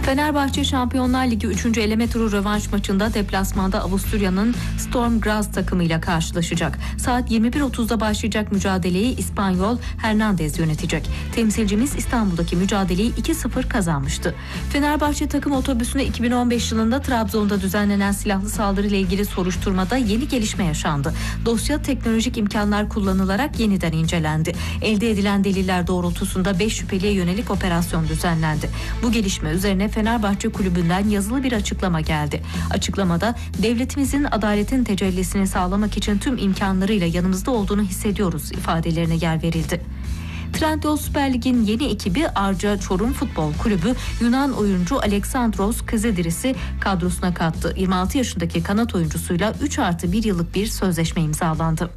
Fenerbahçe Şampiyonlar Ligi 3. eleme turu rövanş maçında deplasmanda Avusturya'nın Sturm Graz takımıyla karşılaşacak. Saat 21.30'da başlayacak mücadeleyi İspanyol Hernandez yönetecek. Temsilcimiz İstanbul'daki mücadeleyi 2-0 kazanmıştı. Fenerbahçe takım otobüsüne 2015 yılında Trabzon'da düzenlenen silahlı saldırıyla ilgili soruşturmada yeni gelişme yaşandı. Dosya teknolojik imkanlar kullanılarak yeniden incelendi. Elde edilen deliller doğrultusunda 5 şüpheliye yönelik operasyon düzenlendi. Bu gelişme üzerine Fenerbahçe Kulübü'nden yazılı bir açıklama geldi. Açıklamada devletimizin adaletin tecellisini sağlamak için tüm imkanlarıyla yanımızda olduğunu hissediyoruz ifadelerine yer verildi. Trendyol Süper Lig'in yeni ekibi Arca Çorum Futbol Kulübü Yunan oyuncu Aleksandros Kızıdiris'i kadrosuna kattı. 26 yaşındaki kanat oyuncusuyla 3+1 yıllık bir sözleşme imzalandı.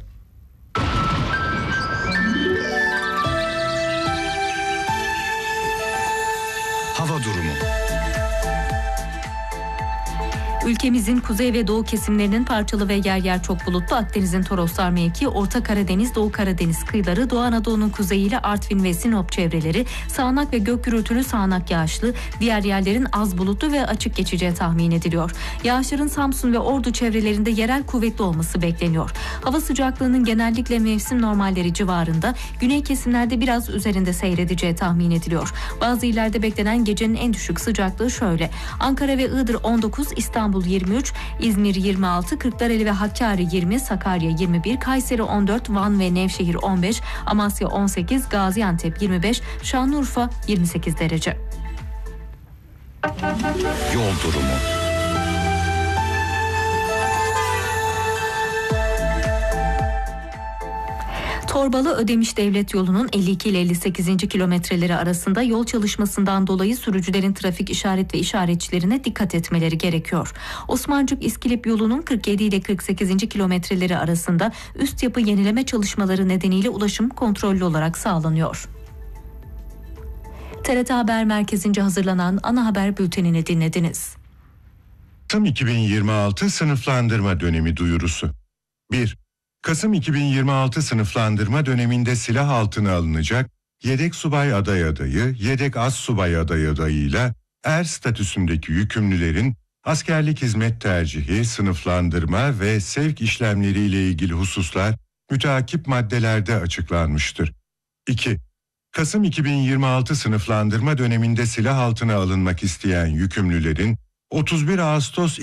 Hava durumu. Ülkemizin kuzey ve doğu kesimlerinin parçalı ve yer yer çok bulutlu. Akdeniz'in Toroslar mevki, Orta Karadeniz, Doğu Karadeniz kıyıları, Doğu Anadolu'nun kuzeyiyle Artvin ve Sinop çevreleri, sağanak ve gök gürültülü sağanak yağışlı, diğer yerlerin az bulutlu ve açık geçeceği tahmin ediliyor. Yağışların Samsun ve Ordu çevrelerinde yerel kuvvetli olması bekleniyor. Hava sıcaklığının genellikle mevsim normalleri civarında, güney kesimlerde biraz üzerinde seyredeceği tahmin ediliyor. Bazı illerde beklenen gecenin en düşük sıcaklığı şöyle: Ankara ve Iğdır 19, İstanbul 23, İzmir 26, Kırklareli ve Hakkari 20, Sakarya 21, Kayseri 14, Van ve Nevşehir 15, Amasya 18, Gaziantep 25, Şanlıurfa 28 derece. Yol durumu. Torbalı Ödemiş Devlet Yolu'nun 52 ile 58. kilometreleri arasında yol çalışmasından dolayı sürücülerin trafik işaret ve işaretçilerine dikkat etmeleri gerekiyor. Osmancık İskilip yolunun 47 ile 48. kilometreleri arasında üst yapı yenileme çalışmaları nedeniyle ulaşım kontrollü olarak sağlanıyor. TRT Haber Merkezi'nce hazırlanan ana haber bültenini dinlediniz. Kasım 2026 sınıflandırma dönemi duyurusu. 1. Kasım 2026 sınıflandırma döneminde silah altına alınacak yedek subay aday adayı, yedek az subay aday adayıyla statüsündeki yükümlülerin askerlik hizmet tercihi, sınıflandırma ve sevk işlemleriyle ilgili hususlar müteakip maddelerde açıklanmıştır. 2. Kasım 2026 sınıflandırma döneminde silah altına alınmak isteyen yükümlülerin 31 Ağustos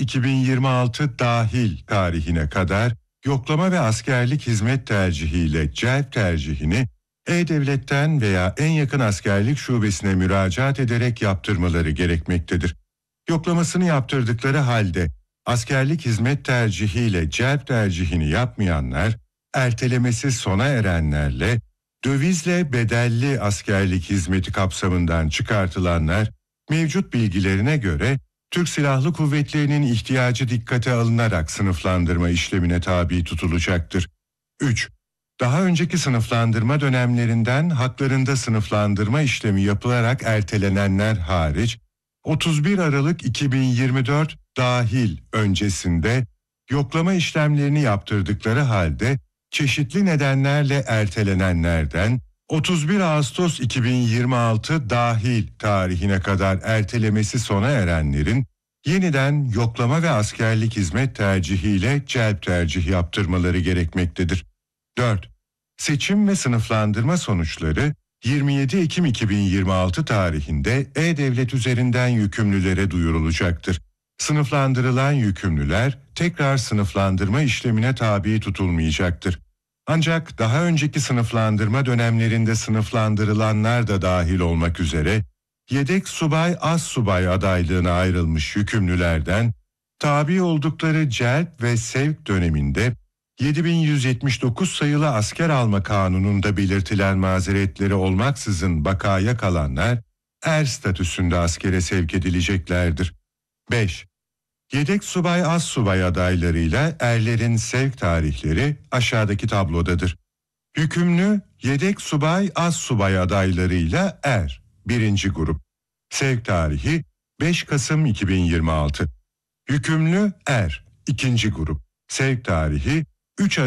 2026 dahil tarihine kadar yoklama ve askerlik hizmet tercihiyle celp tercihini E-Devlet'ten veya en yakın askerlik şubesine müracaat ederek yaptırmaları gerekmektedir. Yoklamasını yaptırdıkları halde askerlik hizmet tercihiyle celp tercihini yapmayanlar, ertelemesi sona erenlerle, dövizle bedelli askerlik hizmeti kapsamından çıkartılanlar, mevcut bilgilerine göre Türk Silahlı Kuvvetleri'nin ihtiyacı dikkate alınarak sınıflandırma işlemine tabi tutulacaktır. 3. Daha önceki sınıflandırma dönemlerinden haklarında sınıflandırma işlemi yapılarak ertelenenler hariç, 31 Aralık 2024 dahil öncesinde yoklama işlemlerini yaptırdıkları halde çeşitli nedenlerle ertelenenlerden 31 Ağustos 2026 dahil tarihine kadar ertelemesi sona erenlerin yeniden yoklama ve askerlik hizmet tercihiyle celp tercih yaptırmaları gerekmektedir. 4. Seçim ve sınıflandırma sonuçları 27 Ekim 2026 tarihinde E-Devlet üzerinden yükümlülere duyurulacaktır. Sınıflandırılan yükümlüler tekrar sınıflandırma işlemine tabi tutulmayacaktır. Ancak daha önceki sınıflandırma dönemlerinde sınıflandırılanlar da dahil olmak üzere yedek subay az subay adaylığına ayrılmış yükümlülerden tabi oldukları celp ve sevk döneminde 7179 sayılı asker alma kanununda belirtilen mazeretleri olmaksızın bakaya kalanlar statüsünde askere sevk edileceklerdir. 5. Yedek subay az subay adaylarıyla erlerin sevk tarihleri aşağıdaki tablodadır. Yükümlü yedek subay az subay adaylarıyla 1. grup. Sevk tarihi 5 Kasım 2026. Yükümlü 2. grup. Sevk tarihi 3